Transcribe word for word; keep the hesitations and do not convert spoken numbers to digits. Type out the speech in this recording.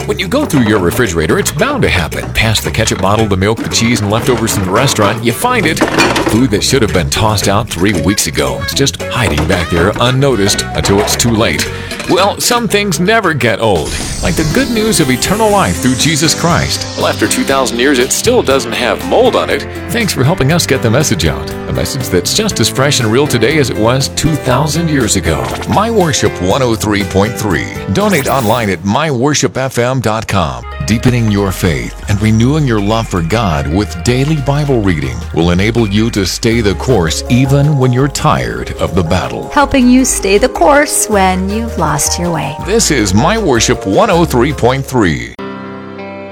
When you go through your refrigerator, it's bound to happen. Past the ketchup bottle, the milk, the cheese, and leftovers from the restaurant, you find it. Food that should have been tossed out three weeks ago. It's just hiding back there unnoticed until it's too late. Well, some things never get old, like the good news of eternal life through Jesus Christ. Well, after two thousand years, it still doesn't have mold on it. Thanks for helping us get the message out. A message that's just as fresh and real today as it was two thousand years ago. My Worship one oh three point three. Donate online at my worship f m dot com. Deepening your faith and renewing your love for God with daily Bible reading will enable you to stay the course even when you're tired of the battle. Helping you stay the course when you've lost your way. This is My Worship one oh three point three.